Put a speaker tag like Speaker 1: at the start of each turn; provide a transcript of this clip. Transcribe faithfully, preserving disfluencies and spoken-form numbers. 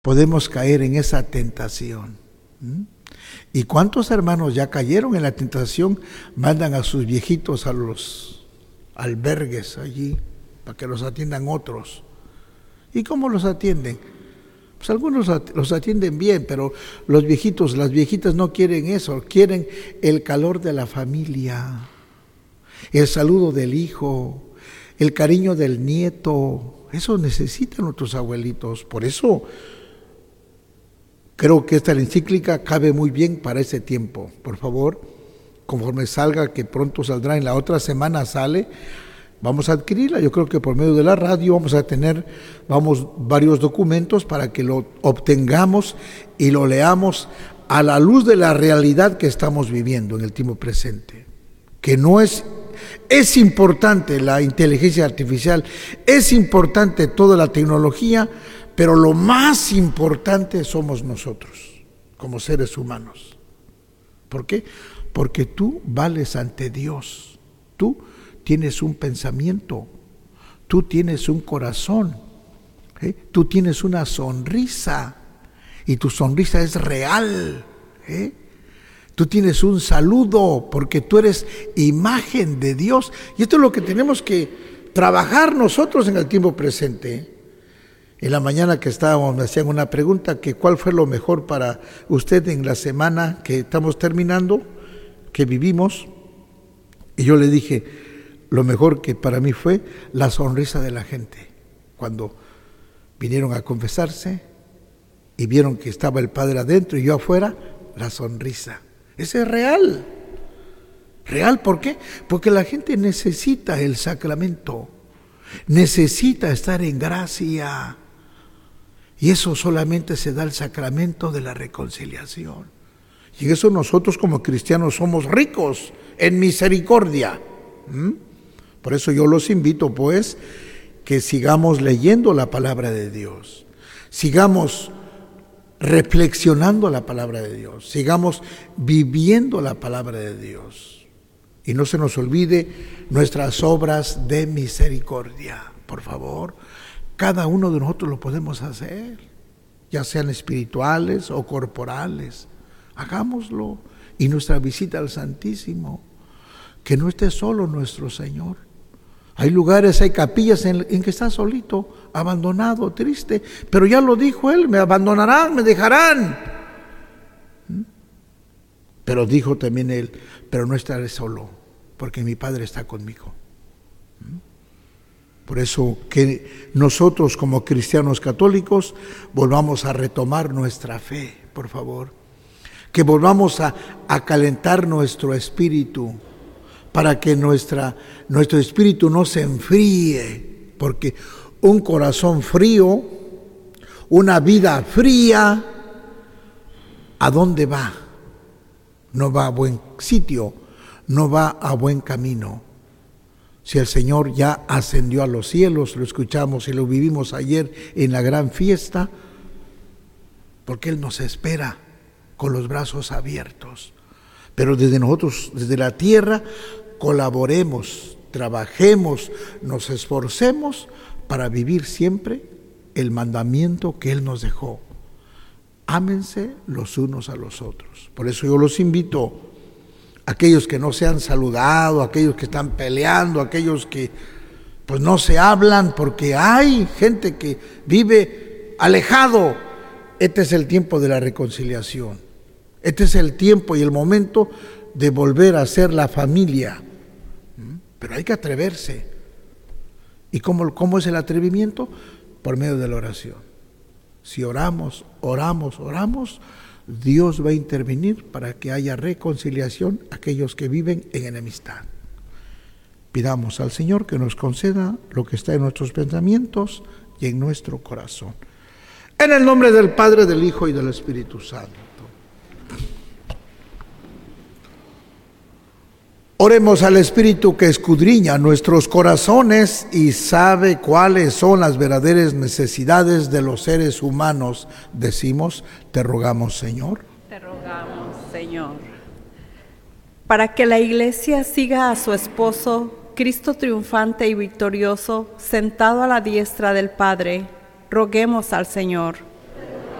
Speaker 1: podemos caer en esa tentación. ¿Mm? ¿Y cuántos hermanos ya cayeron en la tentación? Mandan a sus viejitos a los albergues allí para que los atiendan otros. ¿Y cómo los atienden? Pues algunos los atienden bien, pero los viejitos, las viejitas no quieren eso, quieren el calor de la familia, el saludo del hijo, el cariño del nieto. Eso necesitan nuestros abuelitos. Por eso creo que esta encíclica cabe muy bien para ese tiempo. Por favor, conforme salga, que pronto saldrá, en la otra semana sale, vamos a adquirirla. Yo creo que por medio de la radio vamos a tener vamos, varios documentos para que lo obtengamos y lo leamos a la luz de la realidad que estamos viviendo en el tiempo presente. Que no es, es importante la inteligencia artificial, es importante toda la tecnología, pero lo más importante somos nosotros, como seres humanos. ¿Por qué? Porque tú vales ante Dios. Tú tienes un pensamiento, tú tienes un corazón, ¿eh? Tú tienes una sonrisa y tu sonrisa es real, ¿eh? Tú tienes un saludo porque tú eres imagen de Dios, y esto es lo que tenemos que trabajar nosotros en el tiempo presente. En la mañana que estábamos me hacían una pregunta, que cuál fue lo mejor para usted en la semana que estamos terminando, que vivimos, y yo le dije, lo mejor que para mí fue la sonrisa de la gente. Cuando vinieron a confesarse y vieron que estaba el Padre adentro y yo afuera, la sonrisa. Ese es real. ¿Real por qué? Porque la gente necesita el sacramento, necesita estar en gracia. Y eso solamente se da el sacramento de la reconciliación. Y en eso nosotros como cristianos somos ricos en misericordia. ¿Mm? Por eso yo los invito, pues, que sigamos leyendo la palabra de Dios, sigamos reflexionando la palabra de Dios, sigamos viviendo la palabra de Dios. Y no se nos olvide nuestras obras de misericordia, por favor. Cada uno de nosotros lo podemos hacer, ya sean espirituales o corporales. Hagámoslo. Y nuestra visita al Santísimo, que no esté solo nuestro Señor. Hay lugares, hay capillas en, en que está solito, abandonado, triste, pero ya lo dijo Él, me abandonarán, me dejarán. ¿Mm? Pero dijo también Él, pero no estaré solo, porque mi Padre está conmigo. ¿Mm? Por eso que nosotros como cristianos católicos volvamos a retomar nuestra fe, por favor. Que volvamos a, a calentar nuestro espíritu, para que nuestra, nuestro espíritu no se enfríe, porque un corazón frío, una vida fría, ¿a dónde va? No va a buen sitio, no va a buen camino. Si el Señor ya ascendió a los cielos, lo escuchamos y lo vivimos ayer en la gran fiesta, porque Él nos espera con los brazos abiertos. Pero desde nosotros, desde la tierra, colaboremos, trabajemos, nos esforcemos para vivir siempre el mandamiento que Él nos dejó. Ámense los unos a los otros. Por eso yo los invito, aquellos que no se han saludado, aquellos que están peleando, aquellos que pues no se hablan, porque hay gente que vive alejado. Este es el tiempo de la reconciliación. Este es el tiempo y el momento de volver a ser la familia. Pero hay que atreverse. ¿Y cómo, cómo es el atrevimiento? Por medio de la oración. Si oramos, oramos, oramos, Dios va a intervenir para que haya reconciliación a aquellos que viven en enemistad. Pidamos al Señor que nos conceda lo que está en nuestros pensamientos y en nuestro corazón. En el nombre del Padre, del Hijo y del Espíritu Santo. Oremos al Espíritu que escudriña nuestros corazones y sabe cuáles son las verdaderas necesidades de los seres humanos. Decimos, te rogamos, Señor.
Speaker 2: Te rogamos, Señor. Para que la Iglesia siga a su esposo, Cristo triunfante y victorioso, sentado a la diestra del Padre, roguemos al Señor.